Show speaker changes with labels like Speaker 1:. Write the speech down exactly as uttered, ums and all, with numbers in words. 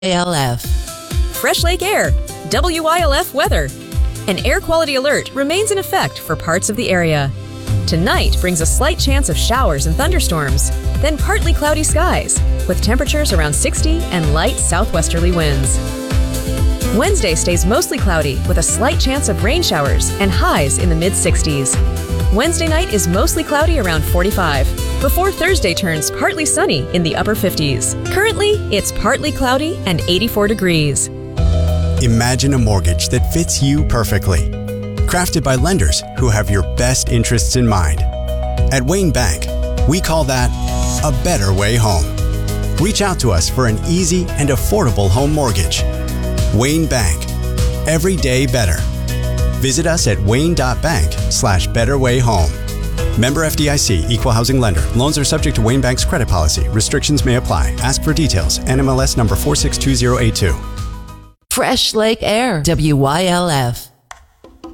Speaker 1: L F.
Speaker 2: Fresh Lake Air, W Y L F weather. An air quality alert remains in effect for parts of the area. Tonight brings a slight chance of showers and thunderstorms, then partly cloudy skies, with temperatures around sixty and light southwesterly winds. Wednesday stays mostly cloudy with a slight chance of rain showers and highs in the mid sixties. Wednesday night is mostly cloudy around forty-five, before Thursday turns partly sunny in the upper fifties. Currently, it's partly cloudy and eighty-four degrees.
Speaker 3: Imagine a mortgage that fits you perfectly. Crafted by lenders who have your best interests in mind. At Wayne Bank, we call that a better way home. Reach out to us for an easy and affordable home mortgage. Wayne Bank. Every day better. Visit us at wayne.bank slash betterwayhome. Member F D I C, Equal Housing Lender. Loans are subject to Wayne Bank's credit policy. Restrictions may apply. Ask for details. N M L S number four six two zero eight two.
Speaker 1: Fresh Lake Air, W Y L F.